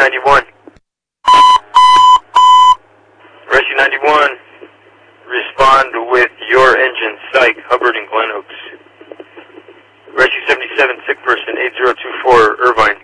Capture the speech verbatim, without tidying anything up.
ninety-one. Rescue ninety-one, respond with your engine, Psych, Hubbard and Glen Oaks. Rescue seventy-seven, sick person, eight zero two four, Irvine.